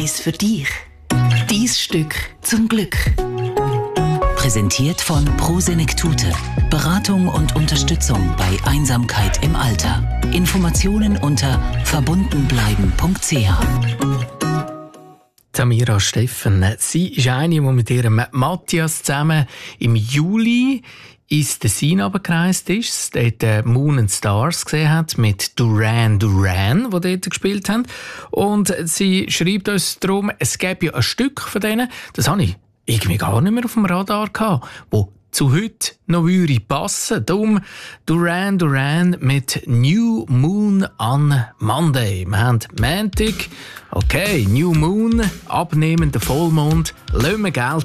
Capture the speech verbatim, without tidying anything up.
Eins für dich. Dein Stück zum Glück. Präsentiert von Prosenektute. Beratung und Unterstützung bei Einsamkeit im Alter. Informationen unter verbundenbleiben punkt c h. Samira Steffen, sie ist eine, die mit ihrem Matthias zusammen im Juli ins Tessin runtergereist ist, dort Moon and Stars gesehen hat mit Duran Duran, die dort gespielt haben. Und sie schreibt uns darum, es gäbe ja ein Stück von denen, das habe ich irgendwie gar nicht mehr auf dem Radar gehabt, wo zu heute noch würde passen. Darum Duran Duran mit New Moon on Monday. Wir haben Montag, okay, New Moon, abnehmender Vollmond, lassen wir Geld